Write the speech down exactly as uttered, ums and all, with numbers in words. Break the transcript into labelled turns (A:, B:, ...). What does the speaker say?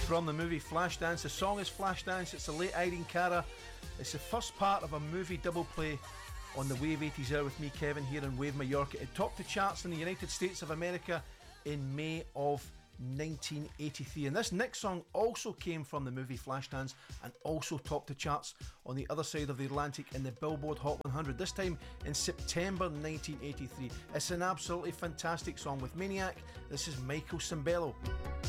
A: from the movie Flashdance. The song is Flashdance. It's the late Irene Cara. It's the first part of a movie double play on the Wave eighties Hour with me, Kevin, here in Wave Mallorca. It topped the charts in the United States of America in May of nineteen eighty-three. And this next song also came from the movie Flashdance and also topped the charts on the other side of the Atlantic in the Billboard Hot one hundred, this time in September nineteen eighty-three. It's an absolutely fantastic song with Maniac. This is Michael Sembello.